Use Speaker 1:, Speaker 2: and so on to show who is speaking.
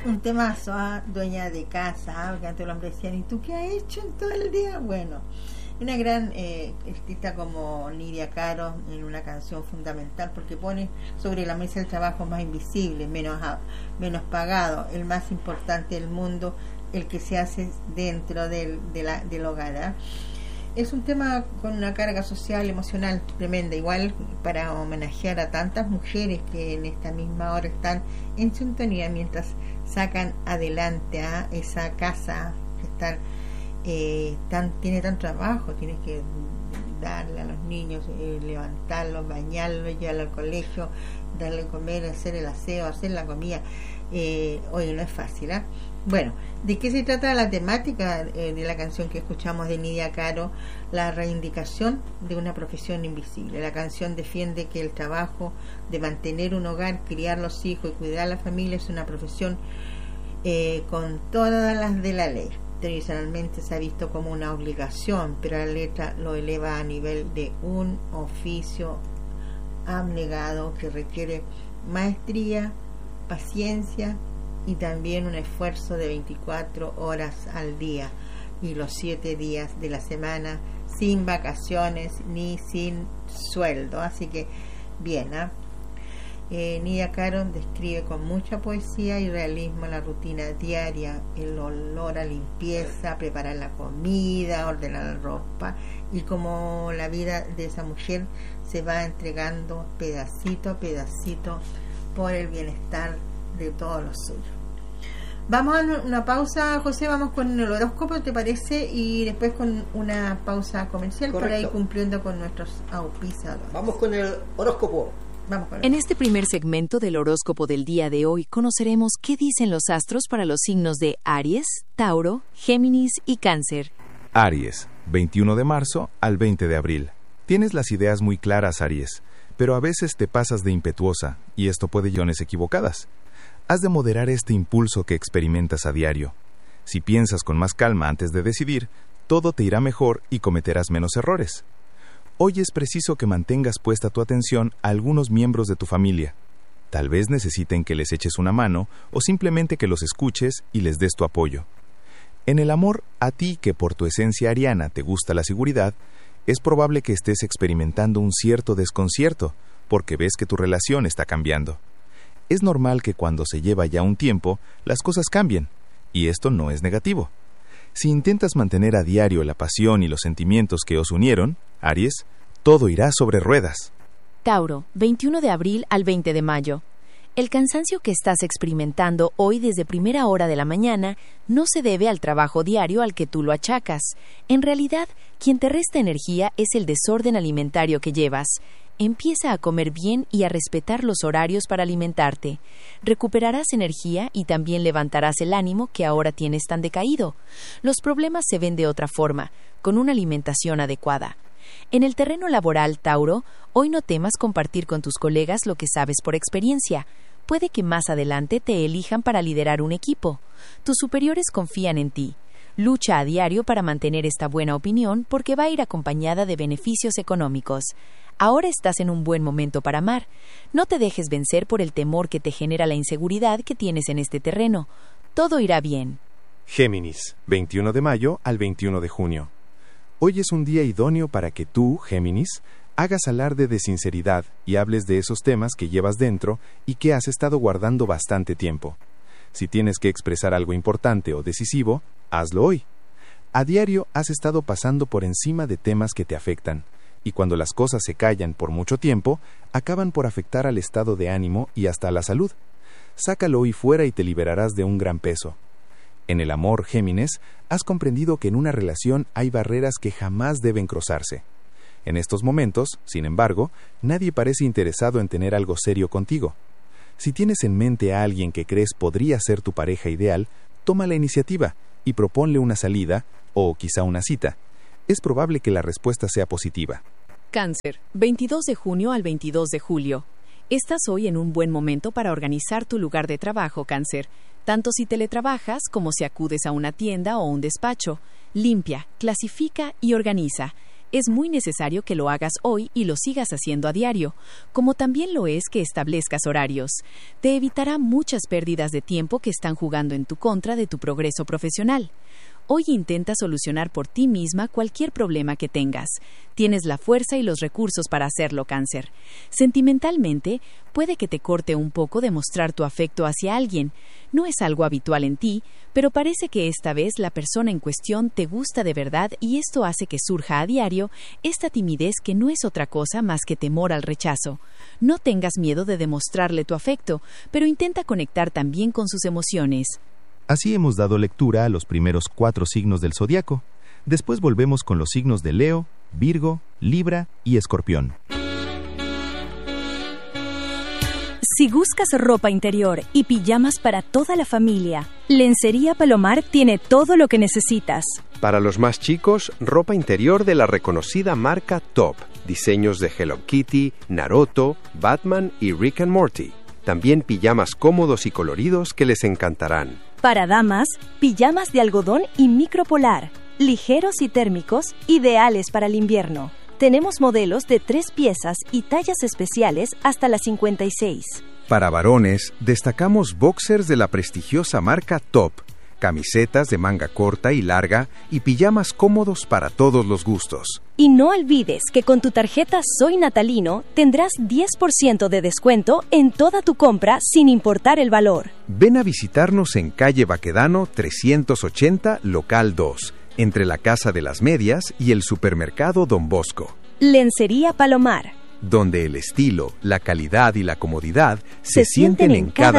Speaker 1: Un temazo, dueña de casa, que antes el hombre decían, ¿y tú qué has hecho en todo el día? Bueno, una gran artista como Nidia Caro en una canción fundamental porque pone sobre la mesa el trabajo más invisible, menos pagado, el más importante del mundo, el que se hace dentro del hogar. Es un tema con una carga social, emocional tremenda, igual para homenajear a tantas mujeres que en esta misma hora están en sintonía mientras sacan adelante a esa casa que tiene tan trabajo, tienes que darle a los niños, levantarlos, bañarlos, llevarlos al colegio, darle a comer, hacer el aseo, hacer la comida. Hoy no es fácil, ¿eh? Bueno, ¿de qué se trata la temática de la canción que escuchamos de Nidia Caro? La reivindicación de una profesión invisible. La canción defiende que el trabajo de mantener un hogar, criar los hijos y cuidar a la familia es una profesión con todas las de la ley. Tradicionalmente se ha visto como una obligación, pero la letra lo eleva a nivel de un oficio abnegado que requiere maestría, paciencia y también un esfuerzo de 24 horas al día y los 7 días de la semana, sin vacaciones ni sin sueldo. Así que bien, Nidia Caro describe con mucha poesía y realismo la rutina diaria, el olor a limpieza, preparar la comida, ordenar la ropa, y como la vida de esa mujer se va entregando pedacito a pedacito por el bienestar de todos los suyos. Vamos a una pausa, José, vamos con el horóscopo, ¿te parece? Y después con una pausa comercial. Correcto. Por ahí cumpliendo con nuestros auspiciadores.
Speaker 2: Vamos con el horóscopo.
Speaker 3: En este primer segmento del horóscopo del día de hoy conoceremos qué dicen los astros para los signos de Aries, Tauro, Géminis y Cáncer.
Speaker 4: Aries, 21 de marzo al 20 de abril. Tienes las ideas muy claras, Aries, pero a veces te pasas de impetuosa y esto puede llevar a decisiones equivocadas. Has de moderar este impulso que experimentas a diario. Si piensas con más calma antes de decidir, todo te irá mejor y cometerás menos errores. Hoy es preciso que mantengas puesta tu atención a algunos miembros de tu familia. Tal vez necesiten que les eches una mano o simplemente que los escuches y les des tu apoyo. En el amor, a ti que por tu esencia ariana te gusta la seguridad, es probable que estés experimentando un cierto desconcierto porque ves que tu relación está cambiando. Es normal que cuando se lleva ya un tiempo, las cosas cambien, y esto no es negativo. Si intentas mantener a diario la pasión y los sentimientos que os unieron, Aries, todo irá sobre ruedas.
Speaker 3: Tauro, 21 de abril al 20 de mayo. El cansancio que estás experimentando hoy desde primera hora de la mañana no se debe al trabajo diario al que tú lo achacas. En realidad, quien te resta energía es el desorden alimentario que llevas. Empieza a comer bien y a respetar los horarios para alimentarte. Recuperarás energía y también levantarás el ánimo que ahora tienes tan decaído. Los problemas se ven de otra forma, con una alimentación adecuada. En el terreno laboral, Tauro, hoy no temas compartir con tus colegas lo que sabes por experiencia. Puede que más adelante te elijan para liderar un equipo. Tus superiores confían en ti. Lucha a diario para mantener esta buena opinión porque va a ir acompañada de beneficios económicos. Ahora estás en un buen momento para amar. No te dejes vencer por el temor que te genera la inseguridad que tienes en este terreno. Todo irá bien.
Speaker 4: Géminis, 21 de mayo al 21 de junio. Hoy es un día idóneo para que tú, Géminis, hagas alarde de sinceridad y hables de esos temas que llevas dentro y que has estado guardando bastante tiempo. Si tienes que expresar algo importante o decisivo, hazlo hoy. A diario has estado pasando por encima de temas que te afectan, y cuando las cosas se callan por mucho tiempo, acaban por afectar al estado de ánimo y hasta a la salud. Sácalo hoy fuera y te liberarás de un gran peso. En el amor, Géminis, has comprendido que en una relación hay barreras que jamás deben cruzarse. En estos momentos, sin embargo, nadie parece interesado en tener algo serio contigo. Si tienes en mente a alguien que crees podría ser tu pareja ideal, toma la iniciativa y proponle una salida o quizá una cita. Es probable que la respuesta sea positiva.
Speaker 3: Cáncer, 22 de junio al 22 de julio. Estás hoy en un buen momento para organizar tu lugar de trabajo, Cáncer. Tanto si teletrabajas como si acudes a una tienda o un despacho. Limpia, clasifica y organiza. Es muy necesario que lo hagas hoy y lo sigas haciendo a diario, como también lo es que establezcas horarios. Te evitará muchas pérdidas de tiempo que están jugando en tu contra de tu progreso profesional. Hoy intenta solucionar por ti misma cualquier problema que tengas. Tienes la fuerza y los recursos para hacerlo, Cáncer. Sentimentalmente, puede que te corte un poco demostrar tu afecto hacia alguien. No es algo habitual en ti, pero parece que esta vez la persona en cuestión te gusta de verdad y esto hace que surja a diario esta timidez que no es otra cosa más que temor al rechazo. No tengas miedo de demostrarle tu afecto, pero intenta conectar también con sus emociones.
Speaker 4: Así hemos dado lectura a los primeros 4 signos del zodiaco. Después volvemos con los signos de Leo, Virgo, Libra y Escorpión.
Speaker 2: Si buscas ropa interior y pijamas para toda la familia, Lencería Palomar tiene todo lo que necesitas.
Speaker 5: Para los más chicos, ropa interior de la reconocida marca Top. Diseños de Hello Kitty, Naruto, Batman y Rick and Morty. También pijamas cómodos y coloridos que les encantarán.
Speaker 2: Para damas, pijamas de algodón y micropolar, ligeros y térmicos, ideales para el invierno. Tenemos modelos de 3 piezas y tallas especiales hasta las 56.
Speaker 5: Para varones, destacamos boxers de la prestigiosa marca Top, camisetas de manga corta y larga y pijamas cómodos para todos los gustos.
Speaker 2: Y no olvides que con tu tarjeta Soy Natalino tendrás 10% de descuento en toda tu compra sin importar el valor.
Speaker 5: Ven a visitarnos en calle Baquedano 380, local 2, entre la Casa de las Medias y el supermercado Don Bosco.
Speaker 2: Lencería Palomar,
Speaker 5: donde el estilo, la calidad y la comodidad se sienten en cada